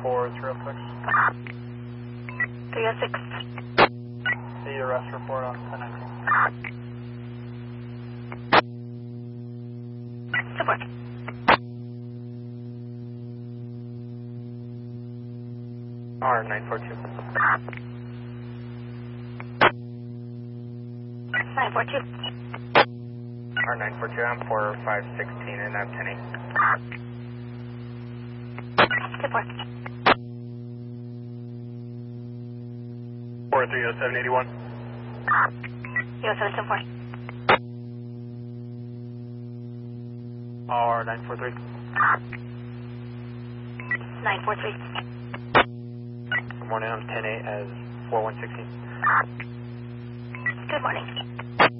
for 306. 306. The arrest report on 1019. Support. R942. 942. R942, I'm for 516 and I'm 10-8. Support. For 30781. 0774. R943. 943. Good morning, I'm 10-8 as 4116. Good morning.